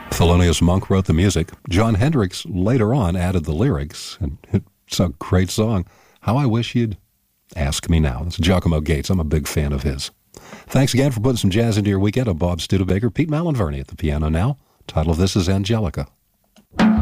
Thelonious Monk wrote the music. Jon Hendricks later on added the lyrics, and it's a great song. How I Wish You'd Ask Me Now. It's Giacomo Gates. I'm a big fan of his. Thanks again for putting some jazz into your weekend. I'm Bob Studebaker. Pete Malinverni at the piano now. Title of this is Angelica.